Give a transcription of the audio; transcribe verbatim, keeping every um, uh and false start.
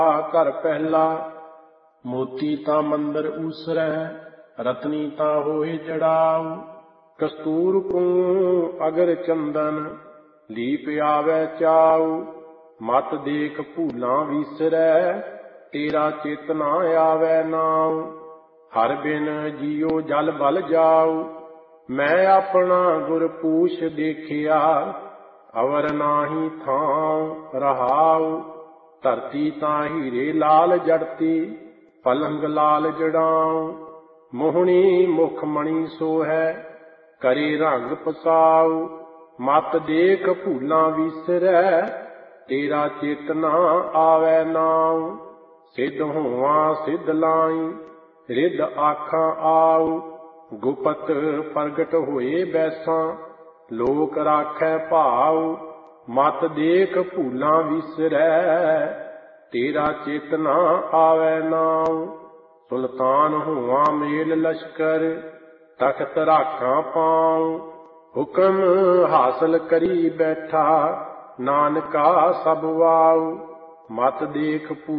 ਘਰ ਪਹਿਲਾ ਮੋਤੀ ਤਾਂ ਮੰਦਰ ਊਸਰੈ, ਰਤਨੀ ਤਾਂ ਹੋਏ ਜੜਾਉ। ਕਸਤੂਰ ਕੂੰ ਅਗਰ ਚੰਦਨ, ਲੀਪ ਆਵੈ ਚਾਉ। ਮਤ ਦੇਖ ਭੂਲਾਂ ਵੀਸਰੈ, ਤੇਰਾ ਚਿਤ ਨਾ ਆਵੈ ਨਾਉ। ਹਰ ਬਿਨ ਜੀਉ ਜਲ ਬਲ ਜਾਉ, ਮੈਂ ਆਪਣਾ ਗੁਰ ਪੂਛ ਦੇਖਿਆ। ਅਵਰ ਨਾਹੀ ਥਾਉ ਰਹਾਉ, ਧਰਤੀ ਤਾਂ ਹੀਰੇ ਲਾਲ ਜੜਤੀ, ਪਲੰਗ ਲਾਲ ਜੜਾਉ। ਮੋਹਣੀ ਮੁਖ ਮਣੀ ਸੋਹੈ, ਕਰੇ ਰੰਗ ਪਸਾਉ। ਮਤ ਦੇਖ ਭੂਲਾਂ ਵੀਸਰੈ, ਤੇਰਾ ਚਿਤ ਨਾ ਆਵੈ ਨਾਉ। ਸਿੱਧ ਹੋਵਾਂ ਸਿੱਧ ਲਾਈ, ਰਿੱਧ ਆਖਾਂ ਆਉ। ਗੁਪਤ ਪ੍ਰਗਟ ਹੋਏ ਬੈਸਾਂ, ਲੋਕ ਰਾਖੈ ਭਾਉ। ਮਤ ਦੇਖ ਭੂਲਾਂ ਵੀਸਰੈ, ਤੇਰਾ ਚਿਤ ਨਾ ਆਵੈ ਨਾਉ। ਸੁਲਤਾਨ ਹੋਵਾਂ ਮੇਲ ਲਸ਼ਕਰ, ਤਖਤ ਰਾਖਾਂ ਪਾਉ। ਹੁਕਮ ਹਾਸਲ ਕਰੀ ਬੈਠਾ, ਨਾਨਕਾ ਸਭ ਵਾਉ। ਮਤ ਦੇਖ